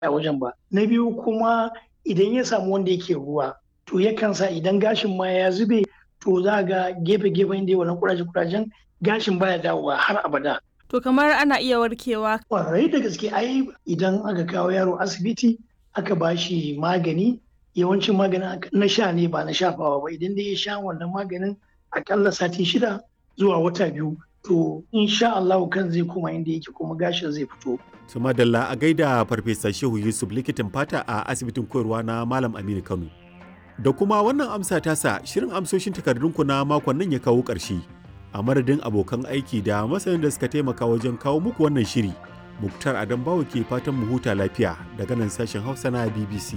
a wajen ba. Na biyu kuma idan ya samu wanda yake ruwa to yakan sa idan gashin ma ya zube to za ga gefe-gefen da wannan kuraje-kurajen gashin baya dawowa har abada. To kamar ana iya warkewa. Ƙwarai da gaske ai idan aka kawo yaro asibiti aka ba shi magani yawancin maganin na sha ne ba na shafawa ba idan dai ya sha wannan maganin akalla sati 6 zuwa wata 2 to insha Allah kan zai koma inda yake kuma gashin zai fito. To madalla a gaida Farfesa Shehu Yusuf likitan fata a asibitin koyarwa na Malam Aminu Kano. Da kuma wannan amsa tasa shirin amsoshin takardunku na makon nan ya kawo ƙarshe. A madadin abokan aiki da masanin da suka taimaka wajen kawo muku wannan shiri. Muktar Adam Bawo ke fatan mu huta lafiya daga nan sashen Hausa na BBC.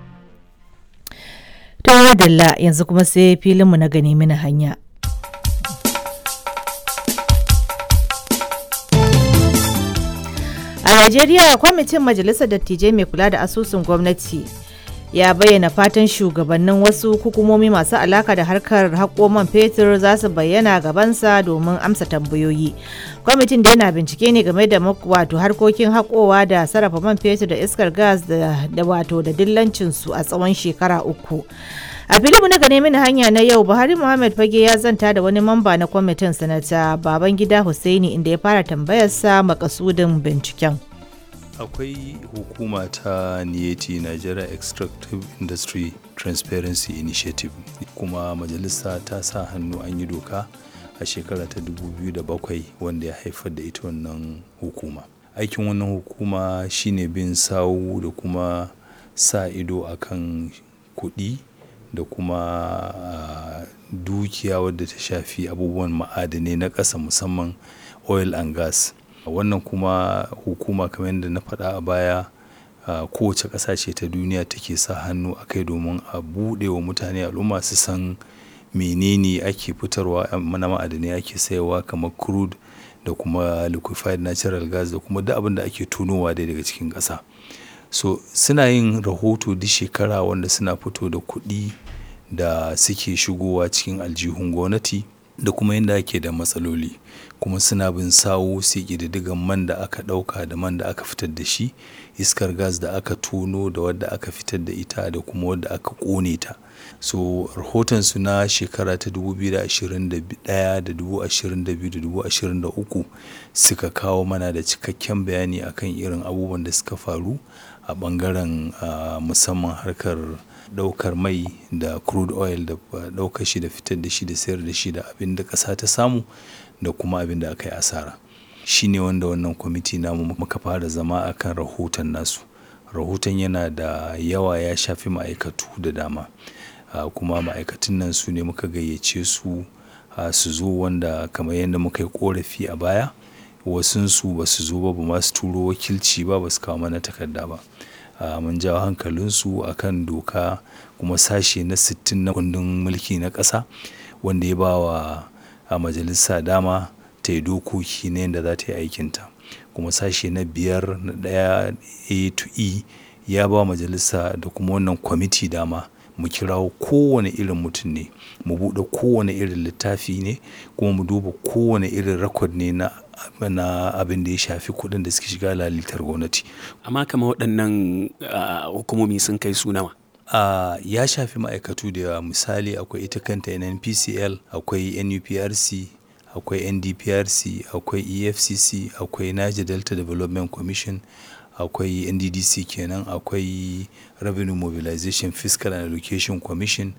To madalla yanzu kuma sai filinmu na gani mini hanya. A Najeriya, kwamitin Majalisar Dattijai mai kula da asusun gwamnati ya bayyana fatan shugabannin wasu hukumomi masu alaka da harkar haƙo man fetur za su bayyana gabansa domin amsa tambayoyi. Kwamitin da yana bincike ne game da wato harkokin haƙowa da sarrafa man fetur da iskar gas da wato da dillancinsu a tsawon shekara 3. A filimu na gane mini hanya na yau, Buhari Muhammad Fage ya zanta da wani mamba na kwamitin sanata Babangida Hussaini inda ya fara tambayarsa makasudin binciken. Akwai hukuma ta NIETI, Nigeria Extractive Industry Transparency Initiative, kuma majalisa ta sa hannu an yi doka a shekara ta 2007 wanda ya haifar da ita wannan hukuma. Aikin wannan hukuma shine bin sawu da kuma sa ido akan kuɗi da kuma dukiya wadda ta shafi abubuwan ma'adanai na ƙasa musamman oil and gas. Wannan kuma hukuma kamar yadda na faɗa a baya kowace ƙasa ce ta duniya take sa hannu a kai domin a buɗe wa mutane al'umma su san menene ake fitarwa na ma'adanai ake sayarwa kamar crude da kuma liquefied natural gas da kuma duk abin da ake tunowa dai daga cikin ƙasa. So suna yin rahoto duk shekara wanda suna fito da kuɗi da suke shigowa cikin aljihun gwamnati da kuma yadda ake da matsaloli, kuma suna bin sawu sai ƙididdigan man da aka ɗauka da man da aka fitar da shi, iskar gas da aka tono da wadda aka fitar da ita da kuma wadda aka ƙone ta. So rahotonsu na shekara ta 2021 da 2022 da 2023 suka kawo mana da cikakken bayani akan irin abubuwan da suka faru a ɓangaren musamman harkar ɗaukar mai da crude oil da ɗaukar shi da fitar da shi da sayar da shi da abin da ƙasa ta samu da kuma abin da aka yi asara. Shi ne wanda wannan kwamiti namu muka fara zama akan rahoton nasu. Rahoton yana da yawa, ya shafi ma'aikatu da dama. Kuma ma'aikatan nan su ne muka gayyace su su zo, wanda kamar yadda muka yi korafi a baya wasunsu ba su zo ba ma su turo wakilci ba su kawo mana takarda ba. Mun jawo hankalinsu akan doka kuma sashe na 60 na kundin mulki na ƙasa wanda ya ba wa majalisa dama ta yi dokoki na yadda za ta yi aikinta, kuma sashe na 5 na 1 A to E ya ba majalisa da kuma wannan kwamiti dama mu kirawo kowane irin mutum ne, mu buɗe kowane irin littafi ne, kuma mu duba kowane irin rakod ne na abin da ya shafi kuɗin da suke shiga lalitar gwamnati. Amma kama waɗannan hukumomi sun kai su nawa? Ya shafi ma'aikatu da yawa. Misali akwai ita kanta NNPCL, akwai NUPRC, akwai NDPRC, akwai EFCC, akwai Niger Delta Development Commission, akwai NDDC kenan, akwai Revenue Mobilization Fiscal and Allocation Commission,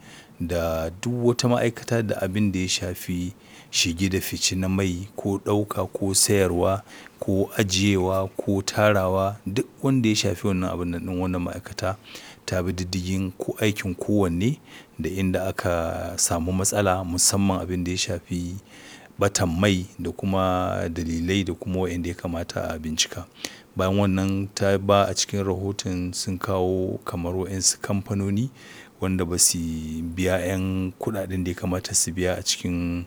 da duk wata ma'aikata da abin da ya shafi shige da fice na mai ko ɗauka ko sayarwa ko ajiyewa ko tarawa, duk wanda ya shafi wannan abin nan wannan ma'aikata ta bi diddigin ko aikin kowanne da inda aka samu matsala, musamman abin da ya shafi batan mai da kuma dalilai da kuma wa'anda ya kamata a bincika. Bayan wannan ta ba a cikin rahoton sun kawo kamar wa'ansu kamfanoni wanda ba su biya 'yan kuɗaɗen da ya kamata su biya a cikin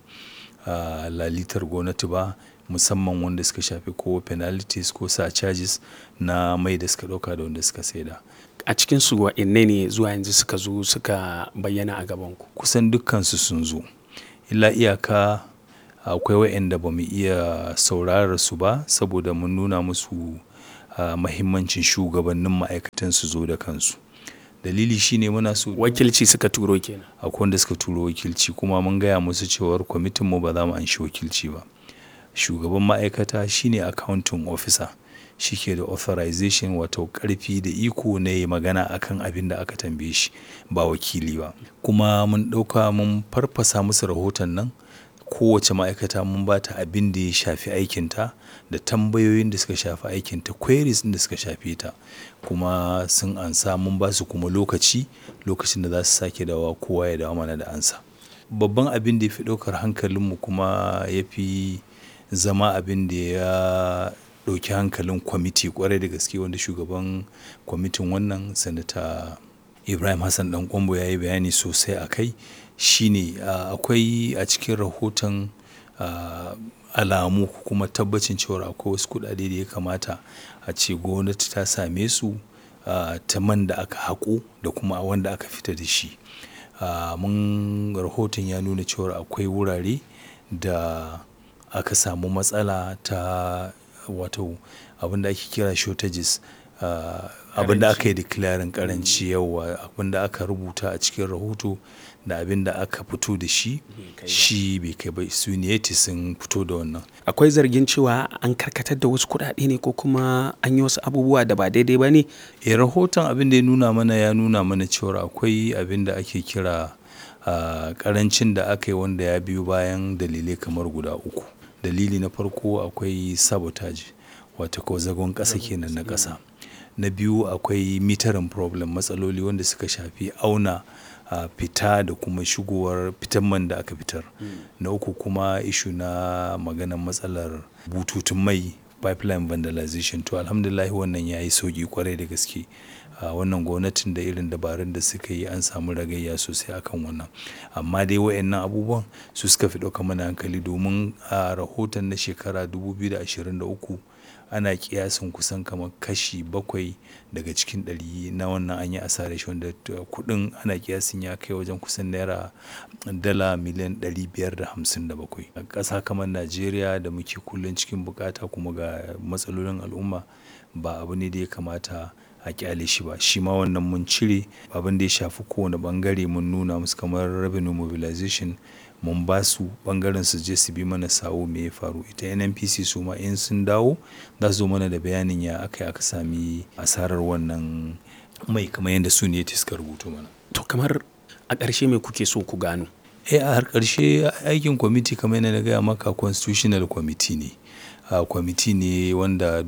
lalitar gwamnati ba, musamman wanda suka shafi ko penalties ko surcharges na mai da suka ɗauka da wanda suka saida. A cikin su wa'inne ne zuwa yanzu suka zo suka bayyana a gabanku? Kusan dukkansu sun zo, illa iyaka akwai wa'anda ba mu iya saurara su ba saboda mun nuna musu mahimmancin shugabannin ma'aikatan su zo da kansu. Dalili shine muna so wakilci suka turo kenan. akwai wanda suka turo wakilci kuma mun gaya musu cewar kwamitin mu ba za mu anshi wakilci ba. Shugaban ma'aikata shine accounting officer, shi ke da authorization wato ƙarfi da iko na yi magana akan abin da aka tambaye shi, ba wakili ba. Kuma mun ɗauka mun farfasa musu rahoton nan, kowace ma'aikata mun ba ta abin da ya shafi aikinta da tambayoyin da suka shafi aikinta, queries ɗin da suka shafe ta, kuma sun ansa. Mun ba su kuma lokacin da za su sake dawowa, kowa ya dawo mana da ansa. Babban abin da ya fi ɗaukar hankalinmu kuma ya fi zama abin da ya ɗauki hankalin kwamiti ƙwarai da gaske, wanda shugaban kwamitin wannan Sanata Ibrahim Hassan Dan Kwambo ya yi bayani sosai a kai, shine akwai a cikin rahoton alamu kuma tabbacin cewa akwai wasu kuɗaɗe da ya kamata a ce gwamnati ta same su ta man da aka haƙo da kuma wanda aka fita da shi. Rahoton ya nuna cewa akwai wurare da aka samu matsala ta wato abin da ake kira shortages, abin da aka yi declaring karanci, yawa abin da aka rubuta a cikin rahoto da abin da aka fito da shi bai kai ba. Su ne sun fito da wannan. Akwai zargin cewa an karkatar da wasu kuɗaɗe ne ko kuma an yi wasu abubuwa da ba daidai ba ne? Rahoton abin da ya nuna mana cewa akwai abin da ake kira karancin da aka yi wanda ya biyo bayan dalilai kamar guda uku. Dalili na farko akwai sabotage, wato ko zagon ƙasa kenan na ƙasa. Na biyu akwai metering problem, matsaloli wanda suka shafi auna fita da kuma shigowar fitan man da aka fitar. Na uku kuma ishu na maganar matsalar bututun mai, pipeline vandalization. To alhamdulillah wannan ya yi sauƙi kwarai da gaske. Wannan gwamnatin da irin dabarun da suka yi an samu ragayya sosai akan wannan. Amma dai wayannan abubuwan su suka fi ɗauka mana hankali, domin a rahoton na shekara 2023 ana kiyasin kusan kamar kashi 7 daga cikin 100 na wannan an yi asarar shi, wanda kuɗin ana kiyasin ya kai wajen kusan dala miliyan 557. A ƙasa kamar Najeriya da muke kullum cikin bukata kuma ga matsalolin al'umma, ba abu ne da ya kamata a kyale shi ba. Shi ma wannan mun cire abin da ya shafi kowane bangare, mun nuna musu kamar revenue mobilization, mun ba su bangaren su je su bi mana sawo me ya faru. Ita NNPC su ma in sun dawo za su zo mana da bayanin ya aka sami asarar wannan mai, kamar yadda su ne suka rubuto mana. To kamar a ƙarshe me kuke so ku gano? A har ƙarshe aikin kwamiti kamar yadda na gaya maka, constitutional committee ne. Kwamiti ne wanda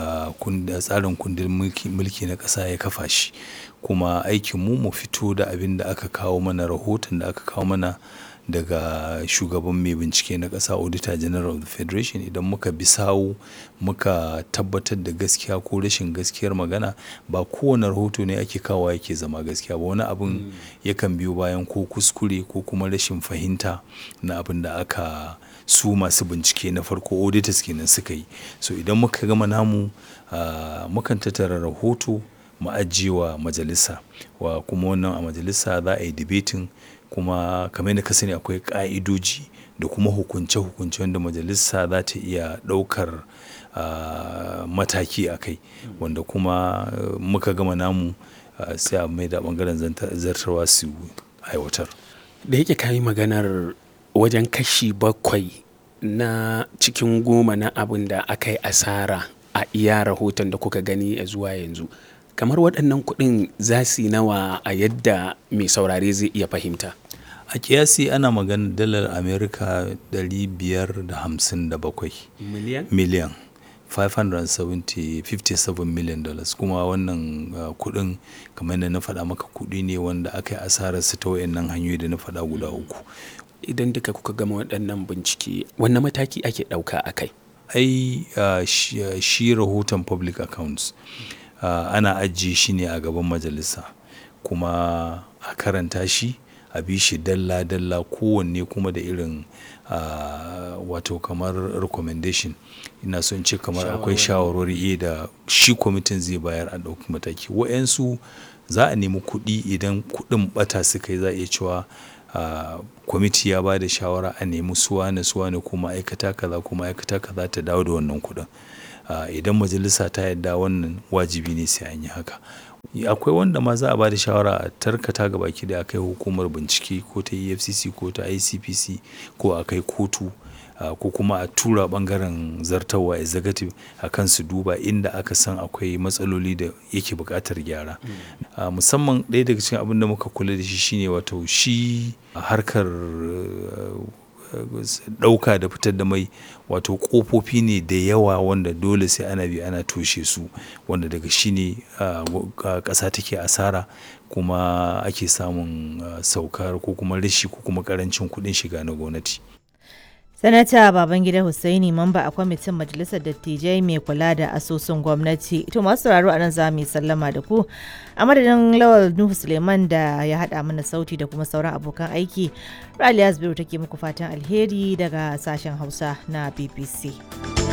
tsarin kundin mulki na ƙasa ya kafa shi, kuma aikin mu fito da abin da aka kawo mana, rahoton da aka kawo mana daga shugaban mai bincike na ƙasa, Auditor General of the Federation. Idan muka bi sawu muka tabbatar da gaskiya ko rashin gaskiyar magana, ba kowane rahoto ne ake kawo yake zama gaskiya ba. Wani abin yakan biyo bayan ko kuskure ko kuma rashin fahimta na abin da aka su masu bincike na farko auditors kenan suka yi. So idan muka gama namu mukan tattara rahoto mu ajiyewa majalisa, wa kuma wannan a majalisa za a yi debating, kuma kamar yadda ka sani akwai ka'idoji da kuma hukunce-hukunce wanda majalisa za ta iya ɗaukar mataki a kai, wanda kuma muka gama namu sai a mai da ɓangaren zartarwa su aiwatar. Da yake kayi maganar wajen kashi 7 na cikin 10 na abin da aka yi asara a iya rahoton da kuka gani a zuwa yanzu, kamar waɗannan kuɗin za su yi nawa a yadda mai saurare zai iya fahimta? A kiyasi ana magana dalar Amerika 557 miliyan $557 million. Kuma wannan kuɗin kamar yadda na faɗa maka, kuɗi ne wanda aka yi asararsa ta wayannan hanyoyi da na faɗa guda uku. Idan duka kuka gama waɗannan bincike, wanne mataki ake ɗauka a kai? Shi rahoton public accounts ana ajiye shi ne a gaban majalisa, kuma a karanta shi, a bi shi dalla-dalla, kowanne kuma da irin wato kamar recommendation. Ina son ce kamar akwai shawarwari da shi kwamitin zai bayar a ɗauki mataki. Wa'yansu za a nemi kuɗi, idan kuɗin ɓata suka yi za a iya cewa kwamiti ya ba da shawara a nemi suwane ko ma'aikata kaza ta dawo da wannan kuɗin. idan majalisa ta yadda wannan wajibi ne sai an yi haka. Akwai wanda ma za a ba da shawara a tarkata ga baki da akai hukumar bincike ko ta EFCC ko ta ICPC ko akai kotu ko kuma a tura bangaren zartarwa executive a kan su duba inda aka san akwai matsaloli da yake buƙatar gyara. Musamman ɗaya daga cikin abin da muka kula da shi shine wato shi harkar ɗauka da fitar da mai wato ƙofofi ne da yawa wanda dole sai ana bi ana toshe su, wanda daga shi ne ƙasa take asara kuma ake samun saukar ko kuma rashi ko kuma ƙarancin kuɗin shiga na gwamnati. Sanata Babangida Hussaini mamba a kwamitin Majalisar Dattijai mai kula da asusun gwamnati. To masu sauraro a nan za mu yi sallama da ku. A madadin Lawal Nuhu Suleiman da ya haɗa mana sauti da kuma sauran abokan aiki. Raliya Zubairu take muku fatan alheri daga sashen Hausa na BBC.